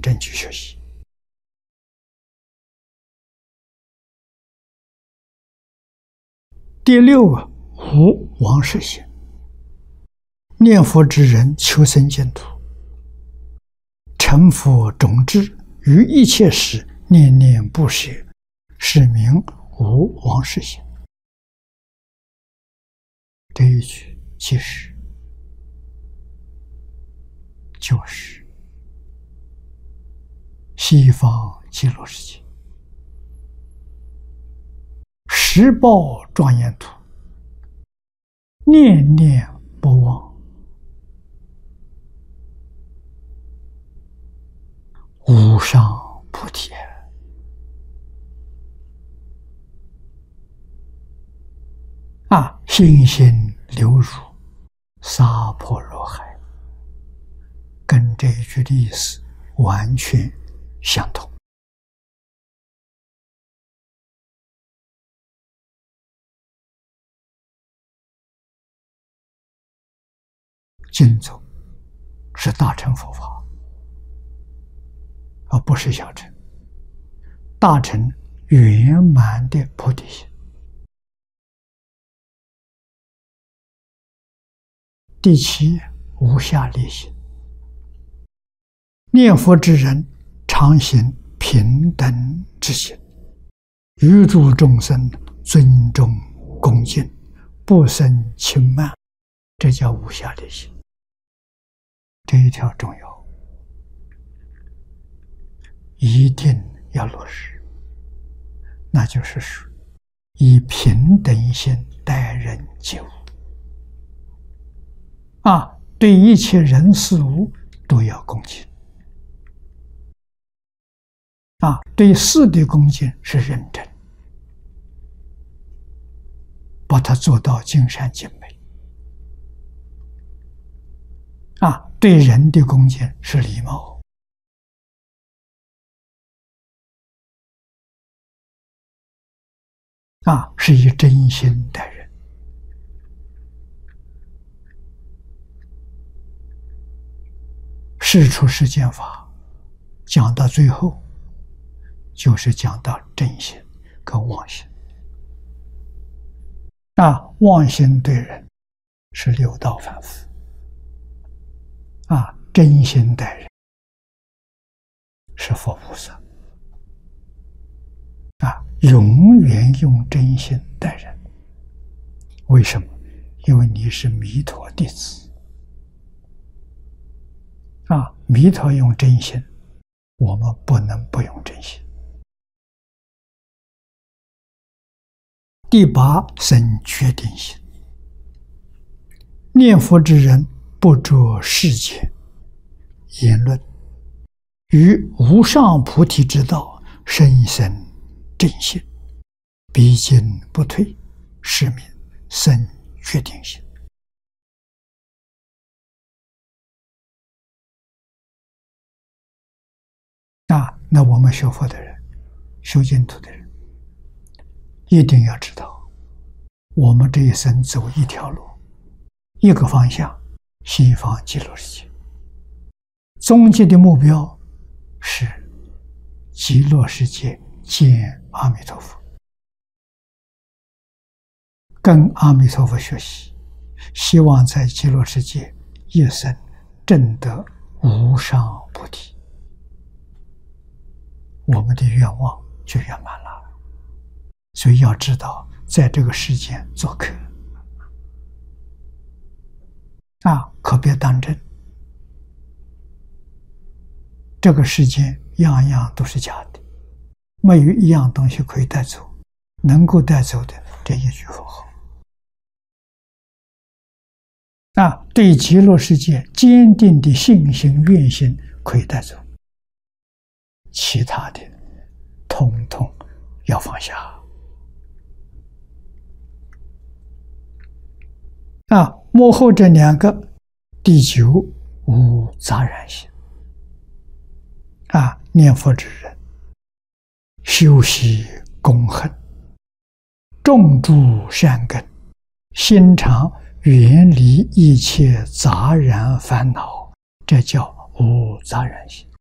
真去学习。第六个，无王事心。念佛之人求生净土，成佛种智，于一切时念念不舍，是名无王事心。这一句其实就是西方极乐世界十报庄严土，念念不忘，无上菩提。心心流入娑婆若海，跟这一句的意思完全相同。净宗是大乘佛法，而不是小乘。大乘圆满的菩提心。第七，无下劣心。念佛之人常行平等之心，于诸众生尊重恭敬，不生轻慢，这叫无下劣心。这一条重要，一定要落实，那就是说以平等心待人接物。对一切人事物都要恭敬。对事的恭敬是认真，把它做到尽善尽美。对人的恭敬是礼貌。是以真心待人。世出世间法讲到最后，就是讲到真心跟妄心。妄心对人是六道反复，真心待人是佛菩萨。永远用真心待人。为什么？因为你是弥陀弟子。弥陀用真心，我们不能不用真心。第八，生决定心。念佛之人不着世间言论，于无上菩提之道深深正心，必进不退，是名生决定心。那我们学佛的人，修净土的人，一定要知道，我们这一生走一条路，一个方向，西方极乐世界。终极的目标是极乐世界见阿弥陀佛，跟阿弥陀佛学习，希望在极乐世界一生证得无上菩提。我们的愿望就圆满了。所以要知道，在这个世间做客，可别当真。这个世间样样都是假的，没有一样东西可以带走，能够带走的这一句佛号。对极乐世界坚定的信心愿心可以带走，其他的统统要放下。幕后这两个，第九，无杂染心。念佛之人修习功恨，种诸善根，心常远离一切杂染烦恼，这叫无杂染心。